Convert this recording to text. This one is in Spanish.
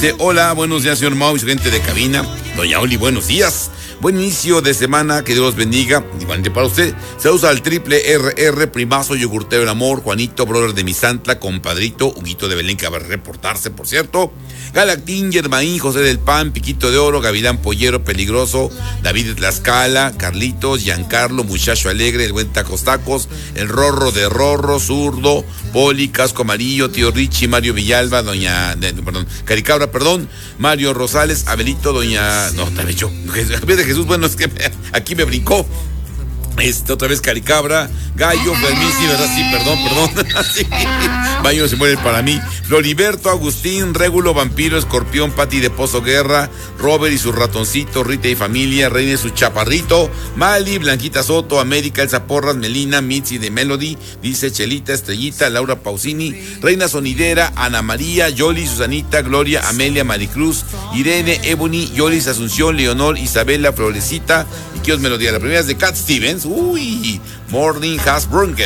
Dice, hola, buenos días, señor Mau y su gente de cabina. Doña Oli, buenos días. Buen inicio de semana, que Dios los bendiga. Igualmente para usted. Saludos al triple RR, primazo, yogurtero del amor, Juanito, brother de Misantla, compadrito, Huguito de Belén, que va a reportarse, por cierto. Galactín, Yermaín, José del Pan, Piquito de Oro, Gavilán Pollero, Peligroso, David de Tlaxcala, Carlitos, Giancarlo, Muchacho Alegre, el buen Tacos Tacos, el Rorro de Rorro, Zurdo, Poli, Casco Amarillo, Tío Richie, Mario Villalba, Caricabra, Mario Rosales, Abelito, también yo, de Jesús, bueno, es que aquí me brincó. Otra vez Caricabra, Gallo, Fermín, sí, ¿verdad? Sí, perdón. Sí. Baño se muere para mí. Floriberto, Agustín, Régulo, Vampiro, Escorpión, Pati de Pozo Guerra, Robert y su ratoncito, Rita y familia, Reina y su chaparrito, Mali, Blanquita Soto, América, Elsa Porras, Melina, Mitzi de Melody, dice Chelita, Estrellita, Laura Pausini, Reina Sonidera, Ana María, Yoli, Susanita, Gloria, Amelia, Maricruz, Irene, Ebony, Yolis, Asunción, Leonor, Isabela, Florecita y Kios Melodía. La primera es de Cat Stevens. Uy, Morning Has Brunken.